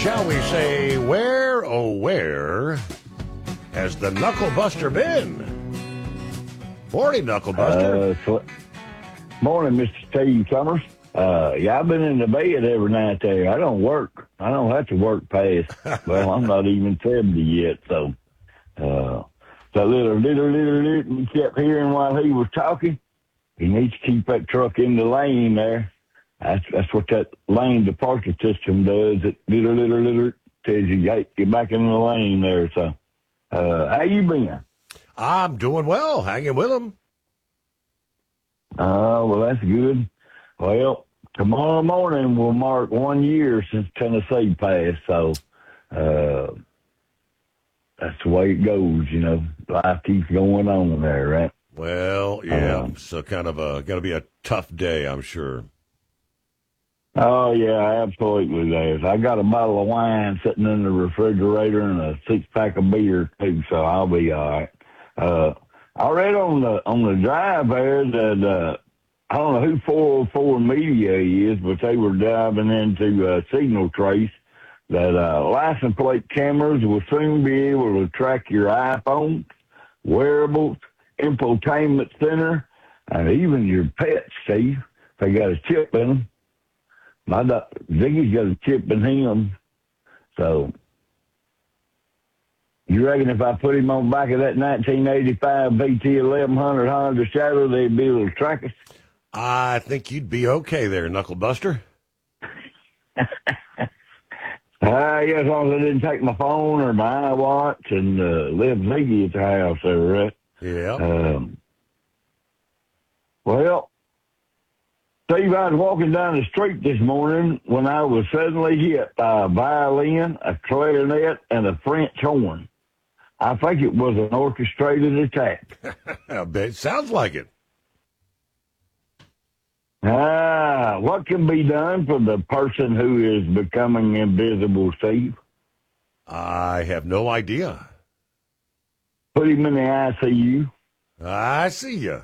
shall we say, where, oh, where has the Knuckle Buster been? Morning, Knuckle Buster. Morning, Mr. Steve Summers. Yeah, I've been in the bed every night there. I don't work. I don't have to work past. Well, I'm not even 70 yet, so that little we kept hearing while he was talking. He needs to keep that truck in the lane there. That's what that lane departure system does. It little tells you, hey, get back in the lane there. So, how you been? I'm doing well, hanging with him. Well, that's good. Well, tomorrow morning will mark 1 year since Tennessee passed, so that's the way it goes, you know. Life keeps going on there, right? Well, yeah, so kind of going to be a tough day, I'm sure. Oh, yeah, absolutely there. I got a bottle of wine sitting in the refrigerator and a 6-pack of beer, too, so I'll be all right. I read on the drive there that I don't know who 404 Media is, but they were diving into Signal Trace that license plate cameras will soon be able to track your iPhone, wearables, infotainment center, and even your pets, Steve. They got a chip in them. Ziggy's got a chip in him. So, you reckon if I put him on the back of that 1985 VT 1100 Honda Shadow, they'd be able to track us? I think you'd be okay there, Knuckle Buster. Yeah, as long as I didn't take my phone or my iWatch and leave Ziggy at the house there, right? Yeah. Well, Steve, I was walking down the street this morning when I was suddenly hit by a violin, a clarinet, and a French horn. I think it was an orchestrated attack. I bet it sounds like it. What can be done for the person who is becoming invisible, Steve? I have no idea. Put him in the ICU. I see you.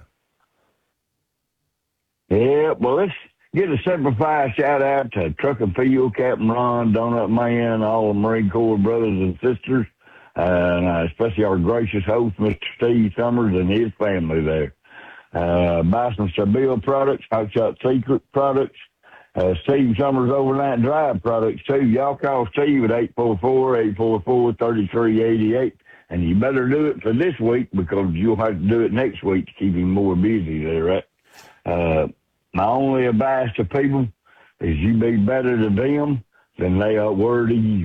Yeah, well, let's get a simplified shout-out to Truck and Field, Captain Ron, Donut Man, all the Marine Corps brothers and sisters, and especially our gracious host, Mr. Steve Summers, and his family there. Bison Seville products, Hot Shot Secret products, Steve Summers Overnight Drive products, too. Y'all call Steve at 844-844-3388, and you better do it for this week because you'll have to do it next week to keep him more busy there, right? My only advice to people is you be better to them than they were to you.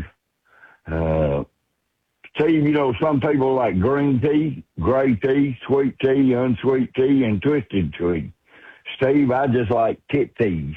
Steve, you know, some people like green tea, gray tea, sweet tea, unsweet tea, and twisted tea. Steve, I just like tit teas.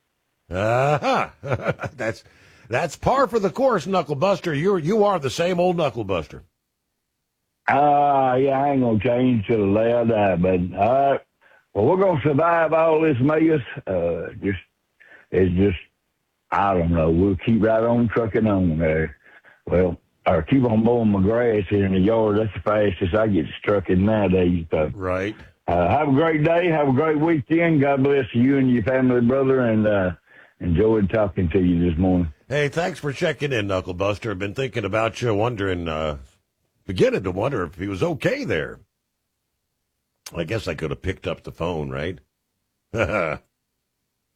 That's par for the course, Knuckle Buster. You are the same old Knuckle Buster. Yeah, I ain't gonna change till the day I die, but all right. Well, we're gonna survive all this mess. It's just, I don't know. We'll keep right on trucking on there. Well, or keep on mowing my grass here in the yard. That's the fastest I get trucking nowadays. So. Right. Have a great day. Have a great weekend. God bless you and your family, brother, and enjoyed talking to you this morning. Hey, thanks for checking in, Knuckle Buster. I've been thinking about you, beginning to wonder if he was okay there. I guess I could have picked up the phone, right?